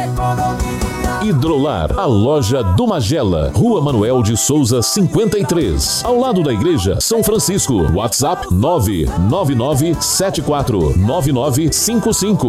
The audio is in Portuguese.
Hidrolar, a loja do Magela, Rua Manuel de Souza 53, ao lado da Igreja São Francisco. WhatsApp 999749955.